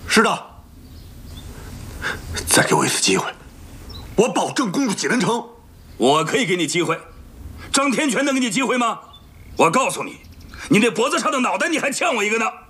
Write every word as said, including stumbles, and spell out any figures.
是的。再给我一次机会，我保证公主济南城。 我可以给你机会，张天全能给你机会吗？我告诉你，你那脖子上的脑袋，你还欠我一个呢。